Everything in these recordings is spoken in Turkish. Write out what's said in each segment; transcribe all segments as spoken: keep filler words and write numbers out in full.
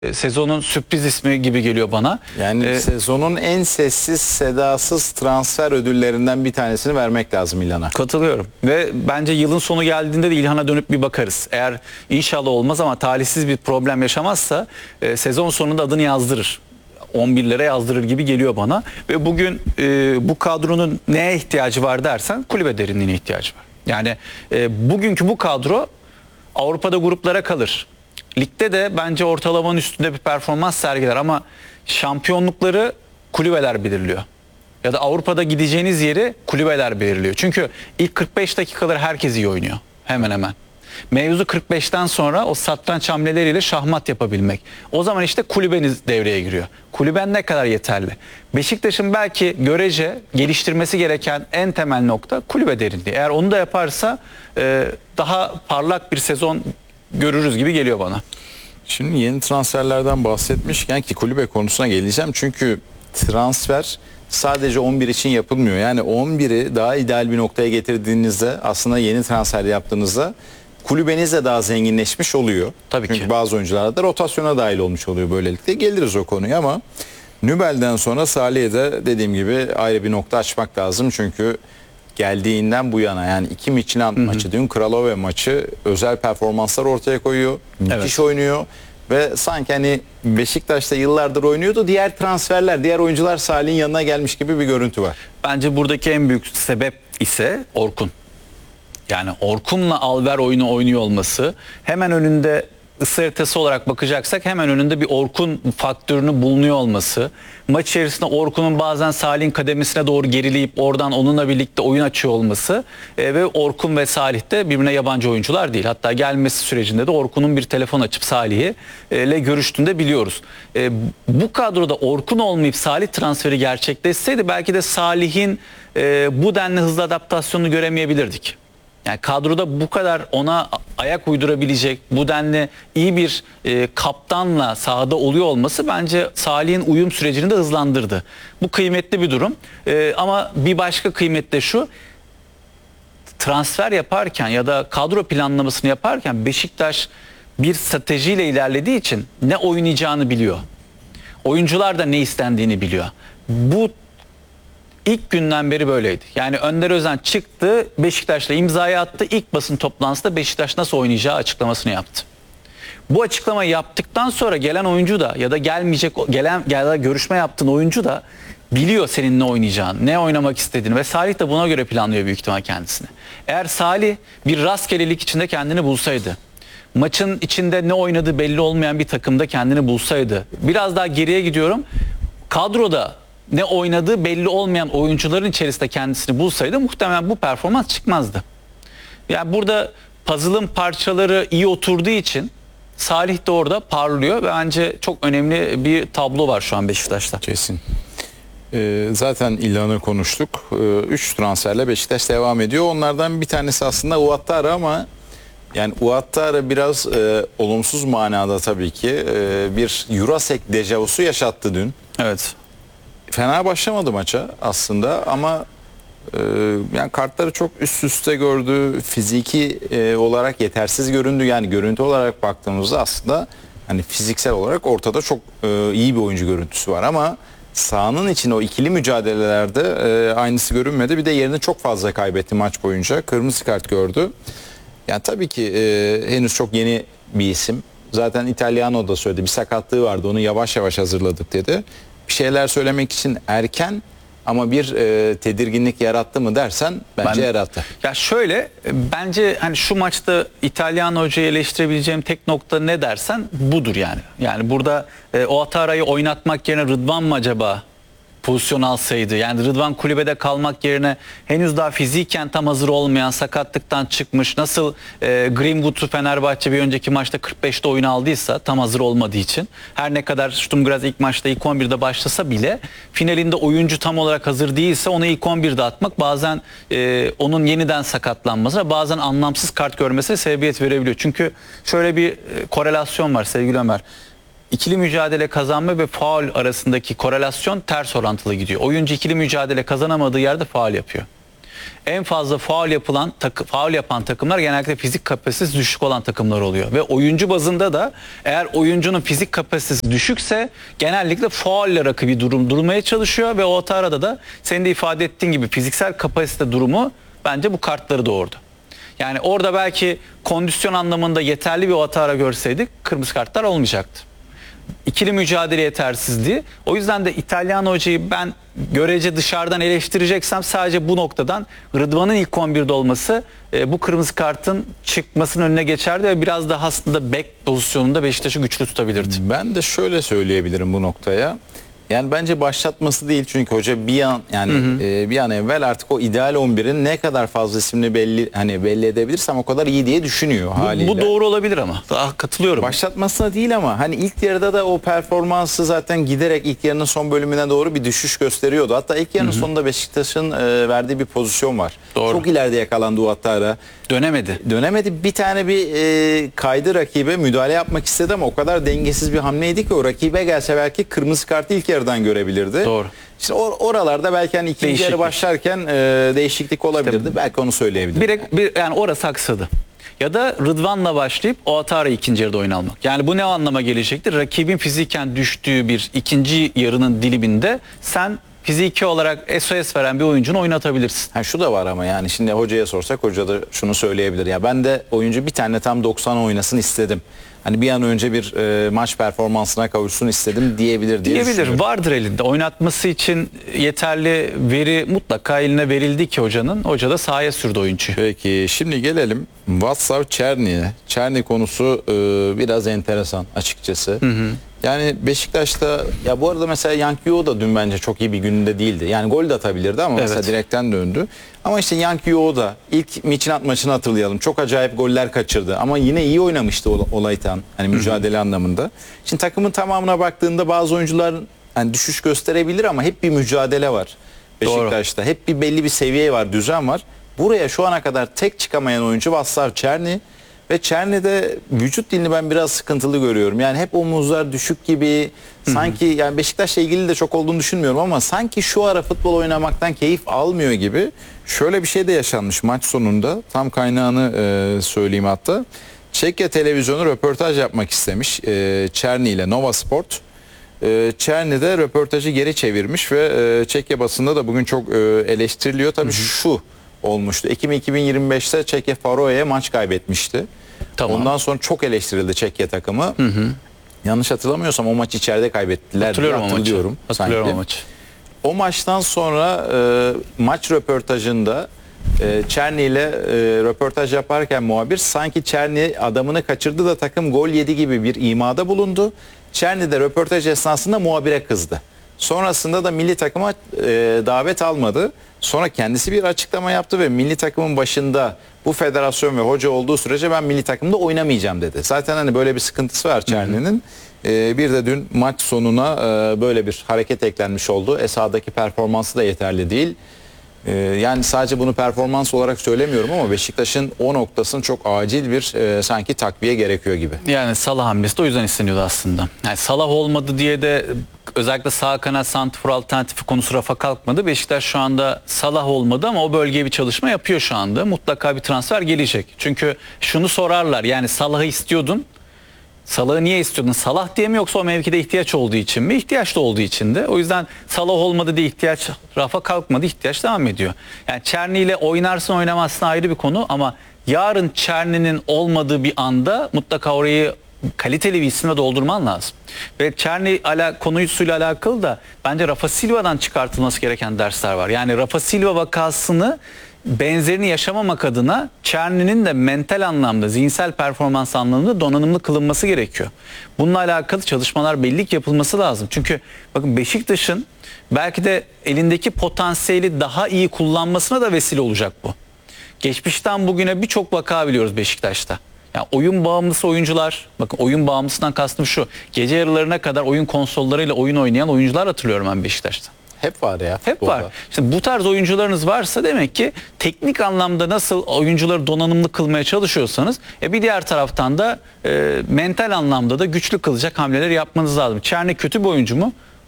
Sezonun sürpriz ismi gibi geliyor bana. Yani ee, sezonun en sessiz sedasız transfer ödüllerinden bir tanesini vermek lazım İlhan'a. Katılıyorum. Ve bence yılın sonu geldiğinde de İlhan'a dönüp bir bakarız. Eğer inşallah olmaz ama talihsiz bir problem yaşamazsa e, sezon sonunda adını yazdırır. on birlere yazdırır gibi geliyor bana. Ve bugün e, bu kadronun neye ihtiyacı var dersen kulübe derinliğine ihtiyacı var. Yani e, bugünkü bu kadro Avrupa'da gruplara kalır. Ligde de bence ortalamanın üstünde bir performans sergiler ama şampiyonlukları kulübeler belirliyor. Ya da Avrupa'da gideceğiniz yeri kulübeler belirliyor. Çünkü ilk kırk beş dakikaları herkes iyi oynuyor. Hemen hemen. Mevzu kırk beşten sonra o satranç hamleleriyle şahmat yapabilmek. O zaman işte kulübeniz devreye giriyor. Kulüben ne kadar yeterli? Beşiktaş'ın belki görece geliştirmesi gereken en temel nokta kulübe derinliği. Eğer onu da yaparsa e, daha parlak bir sezon görürüz gibi geliyor bana. Şimdi yeni transferlerden bahsetmişken ki kulübe konusuna geleceğim. Çünkü transfer sadece on bir için yapılmıyor. Yani on biri daha ideal bir noktaya getirdiğinizde aslında yeni transfer yaptığınızda kulübeniz de daha zenginleşmiş oluyor. Tabii Çünkü ki. bazı oyuncular da rotasyona dahil olmuş oluyor böylelikle. Geliriz o konuya ama Nübel'den sonra Salih'e de dediğim gibi ayrı bir nokta açmak lazım. Çünkü geldiğinden bu yana yani iki Midtjylland maçı, dün Kralove maçı özel performanslar ortaya koyuyor. Müthiş evet. oynuyor ve sanki hani Beşiktaş'ta yıllardır oynuyordu. Diğer transferler, diğer oyuncular Salih'in yanına gelmiş gibi bir görüntü var. Bence buradaki en büyük sebep ise Orkun. Yani Orkun'la Alver oyunu oynuyor olması, hemen önünde ısı haritası olarak bakacaksak hemen önünde bir Orkun faktörünü bulunuyor olması, maç içerisinde Orkun'un bazen Salih'in kademesine doğru gerileyip oradan onunla birlikte oyun açıyor olması e, ve Orkun ve Salih de birbirine yabancı oyuncular değil. Hatta gelmesi sürecinde de Orkun'un bir telefon açıp Salih'le e, görüştüğünde biliyoruz. E, bu kadroda Orkun olmayıp Salih transferi gerçekleşseydi belki de Salih'in e, bu denli hızlı adaptasyonunu göremeyebilirdik. Yani kadroda bu kadar ona ayak uydurabilecek, bu denli iyi bir e, kaptanla sahada oluyor olması bence Salih'in uyum sürecini de hızlandırdı. Bu kıymetli bir durum. E, ama bir başka kıymet de şu, transfer yaparken ya da kadro planlamasını yaparken Beşiktaş bir stratejiyle ilerlediği için ne oynayacağını biliyor. Oyuncular da ne istendiğini biliyor. Bu İlk günden beri böyleydi. Yani Önder Özen çıktı, Beşiktaş'la imzayı attı. İlk basın toplantısında Beşiktaş nasıl oynayacağı açıklamasını yaptı. Bu açıklamayı yaptıktan sonra gelen oyuncu da ya da gelmeyecek gelen ya da görüşme yaptığın oyuncu da biliyor senin ne oynayacağını, ne oynamak istediğini ve Salih de buna göre planlıyor büyük ihtimal kendisini. Eğer Salih bir rastgelelik içinde kendini bulsaydı, maçın içinde ne oynadığı belli olmayan bir takımda kendini bulsaydı, biraz daha geriye gidiyorum, kadroda ne oynadığı belli olmayan oyuncuların içerisinde kendisini bulsaydı muhtemelen bu performans çıkmazdı. Yani burada puzzle'ın parçaları iyi oturduğu için Salih de orada parlıyor ve bence çok önemli bir tablo var şu an Beşiktaş'ta. Kesin. Ee, zaten İlhan'ı konuştuk. Üç ee, transferle Beşiktaş devam ediyor. Onlardan bir tanesi aslında Ouattara ama yani Ouattara biraz e, olumsuz manada tabii ki e, bir Jurasek dejavusu yaşattı dün. Evet. Fena başlamadı maça aslında ama e, yani kartları çok üst üste gördü. Fiziki e, olarak yetersiz göründü. Yani görüntü olarak baktığımızda aslında hani fiziksel olarak ortada çok e, iyi bir oyuncu görüntüsü var ama sahanın içinde o ikili mücadelelerde e, aynısı görünmedi. Bir de yerini çok fazla kaybetti maç boyunca. Kırmızı kart gördü. Yani tabii ki e, henüz çok yeni bir isim. Zaten İtalyano da söyledi. Bir sakatlığı vardı. Onu yavaş yavaş hazırladık dedi. Bir şeyler söylemek için erken ama bir e, tedirginlik yarattı mı dersen bence ben, yarattı. Ya şöyle bence hani şu maçta İtalyan hocayı eleştirebileceğim tek nokta ne dersen budur yani. Yani burada e, Ouattara'yı oynatmak yerine Rıdvan mı acaba pozisyon alsaydı? Yani Rıdvan kulübede kalmak yerine henüz daha fiziken tam hazır olmayan, sakatlıktan çıkmış, nasıl e, Greenwood'u Fenerbahçe bir önceki maçta kırk beşte oyun aldıysa tam hazır olmadığı için, her ne kadar Sturm Graz ilk maçta ilk on birde başlasa bile finalinde oyuncu tam olarak hazır değilse onu ilk on birde atmak bazen e, onun yeniden sakatlanmasına, bazen anlamsız kart görmesine sebebiyet verebiliyor. Çünkü şöyle bir e, korelasyon var sevgili Ömer. İkili mücadele kazanma ve faul arasındaki korelasyon ters orantılı gidiyor. Oyuncu ikili mücadele kazanamadığı yerde faul yapıyor. En fazla faul yapılan takı, faul yapan takımlar genellikle fizik kapasitesi düşük olan takımlar oluyor. Ve oyuncu bazında da eğer oyuncunun fizik kapasitesi düşükse genellikle faulle rakibi durum durmaya çalışıyor ve o arada da senin de ifade ettiğin gibi fiziksel kapasite durumu bence bu kartları doğurdu. Yani orada belki kondisyon anlamında yeterli bir Ouattara görseydik kırmızı kartlar olmayacaktı. İkili mücadele yetersizliği. O yüzden de İtalyan hocayı ben görece dışarıdan eleştireceksem sadece bu noktadan Rıdvan'ın ilk on birde olması e, bu kırmızı kartın çıkmasının önüne geçerdi ve biraz daha aslında bek pozisyonunda Beşiktaş'ı güçlü tutabilirdi. Ben de şöyle söyleyebilirim bu noktaya. Yani bence başlatması değil çünkü hoca bir an yani hı hı. E, bir an evvel artık o ideal on birin ne kadar fazla isimli belli hani belli edebilirsem o kadar iyi diye düşünüyor bu, haliyle. Bu doğru olabilir ama. Daha katılıyorum. Başlatmasına değil ama hani ilk yarıda da o performansı zaten giderek ilk yarının son bölümüne doğru bir düşüş gösteriyordu. Hatta ilk yarının hı hı. sonunda Beşiktaş'ın e, verdiği bir pozisyon var. Doğru. Çok ileride yakalandı o hatta. Dönemedi. Dönemedi. Bir tane bir e, kaydı rakibe müdahale yapmak istedi ama o kadar dengesiz bir hamleydi ki o rakibe gelse belki kırmızı kartı ilk yarıdan görebilirdi. Doğru. İşte or oralarda belki hani ikinci Değişiklik. yarı başlarken e, değişiklik olabilirdi. İşte, belki onu söyleyebilirim. Bir, bir, yani orası aksadı. Ya da Rıdvan'la başlayıp Ouattara'yı ikinci yarıda oyun almak. Yani bu ne anlama gelecektir? Rakibin fiziken düştüğü bir ikinci yarının diliminde sen fiziki olarak S O S veren bir oyuncunu oynatabilirsin. Ha, şu da var ama yani şimdi hocaya sorsak hoca da şunu söyleyebilir. Ya ben de oyuncu bir tane tam doksan oynasın istedim. Hani bir an önce bir e, maç performansına kavuşsun istedim diyebilir diye Diyebilir. Vardır elinde. Oynatması için yeterli veri mutlaka eline verildi ki hocanın. Hoca da sahaya sürdü oyuncuyu. Peki şimdi gelelim Václav Černy'e. Černy konusu e, biraz enteresan açıkçası. Hı hı. Yani Beşiktaş'ta ya bu arada mesela Yankee da dün bence çok iyi bir gününde değildi. Yani gol de atabilirdi ama evet. mesela direkten döndü. Ama işte Yankee da ilk Midtjylland maçını hatırlayalım. Çok acayip goller kaçırdı ama yine iyi oynamıştı Olaytan hani mücadele Hı-hı. anlamında. Şimdi takımın tamamına baktığında bazı oyuncular hani düşüş gösterebilir ama hep bir mücadele var Beşiktaş'ta. Doğru. Hep bir belli bir seviye var, düzen var. Buraya şu ana kadar tek çıkamayan oyuncu Václav Černy. Ve Černy'de vücut dilini ben biraz sıkıntılı görüyorum. Yani hep omuzlar düşük gibi. Sanki hı hı. yani Beşiktaş'la ilgili de çok olduğunu düşünmüyorum ama sanki şu ara futbol oynamaktan keyif almıyor gibi. Şöyle bir şey de yaşanmış maç sonunda. Tam kaynağını e, söyleyeyim hatta. Çekya televizyonu röportaj yapmak istemiş e, Černy ile Nova Sport. E, Černy de röportajı geri çevirmiş ve e, Çekya basında da bugün çok e, eleştiriliyor. Tabii hı hı. şu olmuştu. Ekim iki bin yirmi beşte Çekya Faroe'ye maç kaybetmişti. Tamam. Ondan sonra çok eleştirildi Çekya takımı. Hı hı. Yanlış hatırlamıyorsam o maçı içeride kaybettiler. Hatırlıyorum, hatırlıyorum o maçı. Hatırlıyorum o maçı. O maçtan sonra e, maç röportajında e, Černy ile e, röportaj yaparken muhabir sanki Černy adamını kaçırdı da takım gol yedi gibi bir imada bulundu. Černy de röportaj esnasında muhabire kızdı. Sonrasında da milli takıma e, davet almadı. Sonra kendisi bir açıklama yaptı ve milli takımın başında bu federasyon ve hoca olduğu sürece ben milli takımda oynamayacağım dedi. Zaten hani böyle bir sıkıntısı var Černy'nin. Ee, bir de dün maç sonuna e, böyle bir hareket eklenmiş oldu. E, sahadaki performansı da yeterli değil. E, yani sadece bunu performans olarak söylemiyorum ama Beşiktaş'ın o noktasını çok acil bir e, sanki takviye gerekiyor gibi. Yani Salah hamlesi de o yüzden isteniyordu aslında. Yani Salah olmadı diye de özellikle sağ kanat santrfor alternatifi konusu rafa kalkmadı. Beşiktaş şu anda Salah olmadı ama o bölgeye bir çalışma yapıyor şu anda. Mutlaka bir transfer gelecek. Çünkü şunu sorarlar, yani Salah'ı istiyordun. Salah'ı niye istiyordun? Salah diye mi yoksa o mevkide ihtiyaç olduğu için mi? İhtiyaç da olduğu için de. O yüzden Salah olmadı diye ihtiyaç rafa kalkmadı. İhtiyaç devam ediyor. Yani Černy ile oynarsın oynamazsın ayrı bir konu ama yarın Černy'nin olmadığı bir anda mutlaka orayı kaliteli bir isimle doldurman lazım. Ve Černy ala, konusuyla alakalı da bence Rafa Silva'dan çıkartılması gereken dersler var. Yani Rafa Silva vakasını benzerini yaşamamak adına Černy'nin de mental anlamda, zihinsel performans anlamında donanımlı kılınması gerekiyor. Bununla alakalı çalışmalar belli ki yapılması lazım. Çünkü bakın Beşiktaş'ın belki de elindeki potansiyeli daha iyi kullanmasına da vesile olacak bu. Geçmişten bugüne birçok vaka biliyoruz Beşiktaş'ta. Yani oyun bağımlısı oyuncular, bakın oyun bağımlısından kastım şu, gece yarılarına kadar oyun konsollarıyla oyun oynayan oyuncular hatırlıyorum ben Beşiktaş'ta. Hep var ya. Hep var. İşte bu tarz oyuncularınız varsa demek ki teknik anlamda nasıl oyuncuları donanımlı kılmaya çalışıyorsanız e bir diğer taraftan da e, mental anlamda da güçlü kılacak hamleler yapmanız lazım. Černy kötü bir oyuncu mu?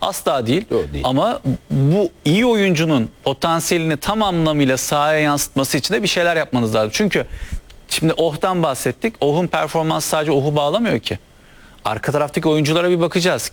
Asla değil. Doğru değil. Ama bu iyi oyuncunun potansiyelini tam anlamıyla sahaya yansıtması için de bir şeyler yapmanız lazım. Çünkü şimdi Oh'tan bahsettik. Oh'un performansı sadece Oh'u bağlamıyor ki. Arka taraftaki oyunculara bir bakacağız.